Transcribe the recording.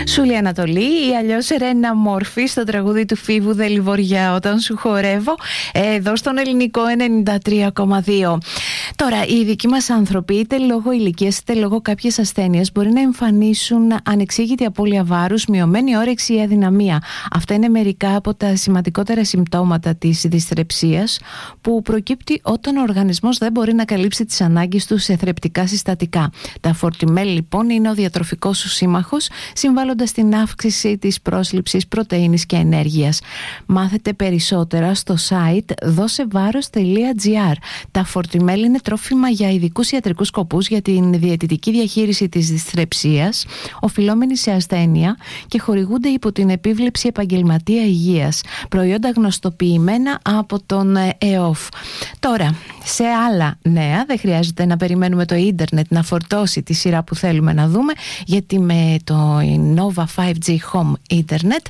Σούλη Ανατολή ή αλλιώς Ρένα Μόρφη στο τραγούδι του Φίβου «Δε Λιβοριά όταν σου χορεύω», εδώ στον Ελληνικό 93,2. Τώρα, οι δικοί μας άνθρωποι, είτε λόγω ηλικίας είτε λόγω κάποιες ασθένειες, μπορεί να εμφανίσουν ανεξήγητη απώλεια βάρους, μειωμένη όρεξη ή αδυναμία. Αυτά είναι μερικά από τα σημαντικότερα συμπτώματα της δυσθρεψίας, που προκύπτει όταν ο οργανισμός δεν μπορεί να καλύψει τις ανάγκες του σε θρεπτικά συστατικά. Τα φορτιμέλ, λοιπόν, είναι ο διατροφικός σου σύμμαχος, συμβάλλοντας στην αύξηση της πρόσληψης πρωτεΐνης και ενέργειας. Μάθετε περισσότερα στο site δώσεβάρος.gr. Τα φορτιμέλ είναι τρόφιμα για ειδικούς ιατρικούς σκοπούς για την διαιτητική διαχείριση της δυσθρεψίας, οφειλόμενη σε ασθένεια, και χορηγούνται υπό την επίβλεψη επαγγελματία υγείας. Προϊόντα γνωστοποιημένα από τον ΕΟΦ. Τώρα, σε άλλα νέα, δεν χρειάζεται να περιμένουμε το ίντερνετ να φορτώσει τη σειρά που θέλουμε να δούμε, γιατί με το Nova 5G Home Internet